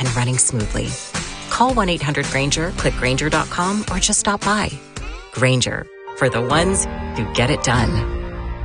and running smoothly. Call 1-800-GRANGER, click Grainger.com, or just stop by. Grainger, for the ones who get it done.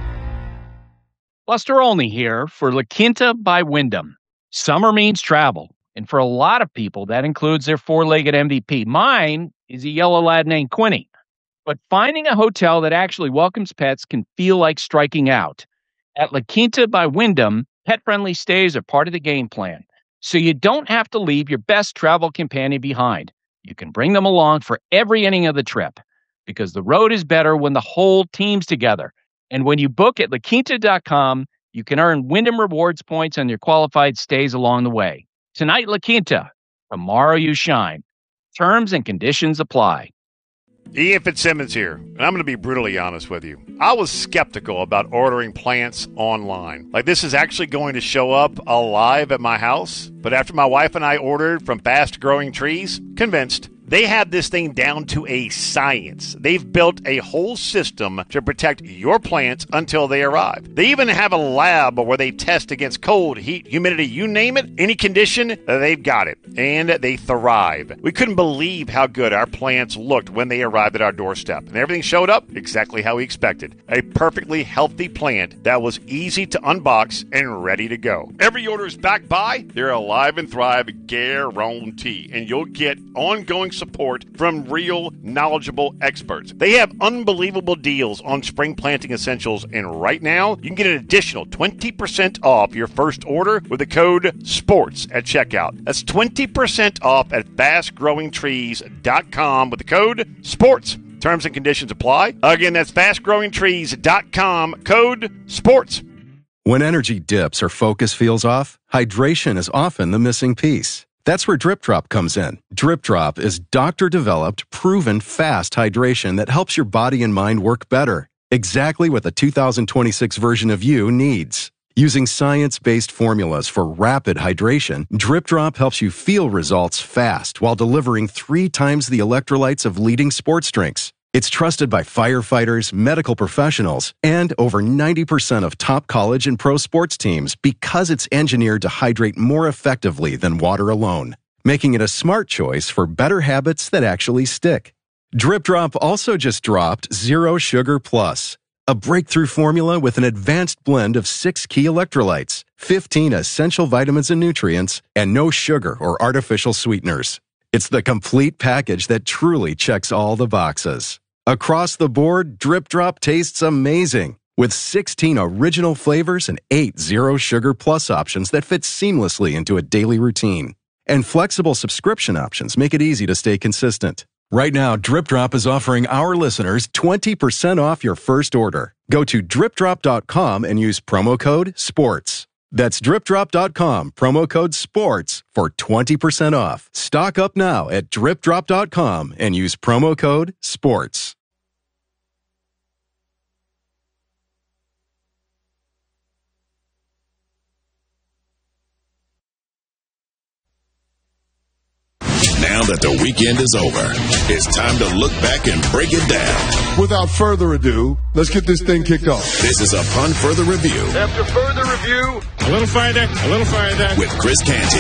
Buster Olney here for La Quinta by Wyndham. Summer means travel, and for a lot of people, that includes their four-legged MVP. Mine is a yellow lab named Quinny. But finding a hotel that actually welcomes pets can feel like striking out. At La Quinta by Wyndham, pet-friendly stays are part of the game plan, so you don't have to leave your best travel companion behind. You can bring them along for every inning of the trip, because the road is better when the whole team's together. And when you book at LaQuinta.com, you can earn Wyndham Rewards points on your qualified stays along the way. Tonight, La Quinta. Tomorrow, you shine. Terms and conditions apply. Ian Fitzsimmons here, and I'm going to be brutally honest with you. I was skeptical about ordering plants online. Like, this is actually going to show up alive at my house. But after my wife and I ordered from Fast Growing Trees, convinced. They have this thing down to a science. They've built a whole system to protect your plants until they arrive. They even have a lab where they test against cold, heat, humidity, you name it, any condition, they've got it. And they thrive. We couldn't believe how good our plants looked when they arrived at our doorstep. And everything showed up exactly how we expected. A perfectly healthy plant that was easy to unbox and ready to go. Every order is backed by their Alive and Thrive guarantee. And you'll get ongoing support from real, knowledgeable experts. They have unbelievable deals on spring planting essentials, and right now, you can get an additional 20% off your first order with the code SPORTS at checkout. That's 20% off at fastgrowingtrees.com with the code SPORTS. Terms and conditions apply. Again, that's fastgrowingtrees.com, code SPORTS. When energy dips or focus feels off, hydration is often the missing piece. That's where Drip Drop comes in. Drip Drop is doctor-developed, proven fast hydration that helps your body and mind work better. Exactly what the 2026 version of you needs. Using science-based formulas for rapid hydration, Drip Drop helps you feel results fast while delivering 3 times the electrolytes of leading sports drinks. It's trusted by firefighters, medical professionals, and over 90% of top college and pro sports teams because it's engineered to hydrate more effectively than water alone, making it a smart choice for better habits that actually stick. Drip Drop also just dropped Zero Sugar Plus, a breakthrough formula with an advanced blend of 6 key electrolytes, 15 essential vitamins and nutrients, and no sugar or artificial sweeteners. It's the complete package that truly checks all the boxes. Across the board, Drip Drop tastes amazing, with 16 original flavors and 8 Zero Sugar Plus options that fit seamlessly into a daily routine. And flexible subscription options make it easy to stay consistent. Right now, Drip Drop is offering our listeners 20% off your first order. Go to dripdrop.com and use promo code SPORTS. That's dripdrop.com, promo code SPORTS for 20% off. Stock up now at dripdrop.com and use promo code SPORTS. Now that the weekend is over, it's time to look back and break it down. Without further ado, let's get this thing kicked off. This is Upon Further Review. After further review, a little further, with Chris Canty.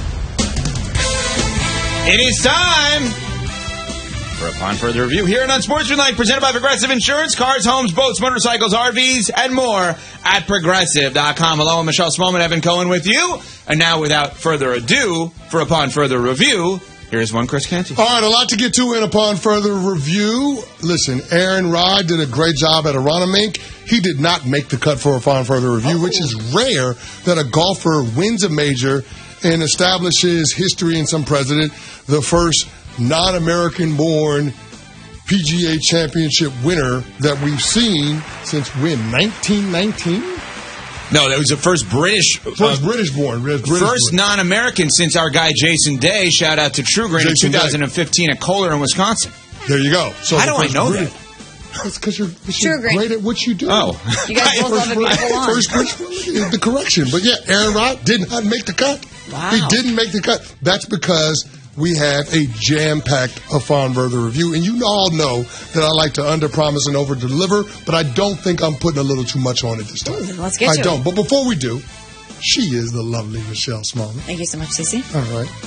It is time for Upon Further Review here on Unsportsmanlike, presented by Progressive Insurance, cars, homes, boats, motorcycles, RVs, and more at Progressive.com. Hello, I'm Michelle Smallman, Evan Cohen with you. And now, without further ado, for Upon Further Review, here's one Chris Canty. All right, a lot to get to in Upon Further Review. Listen, Aaron Rod did a great job at Aronimink. He did not make the cut for Upon Further Review, which is rare that a golfer wins a major and establishes history in some precedent. The first non-American-born PGA Championship winner that we've seen since when, 1919? No, that was the first British. British-born. First non-American since our guy Jason Day. Shout out to Truegrain in 2015 at Kohler in Wisconsin. There you go. So how do I know that? It's because you're great at what you do. Oh. You guys both love a beautiful lawn. First the correction. But yeah, Aaron Rod did not make the cut. Wow. He didn't make the cut. That's because we have a jam-packed Upon Further Review. And you all know that I like to under-promise and over-deliver, but I don't think I'm putting a little too much on it this time. Ooh, let's get to it. I don't. But before we do, she is the lovely Michelle Smallman. Thank you so much, Cece. All right.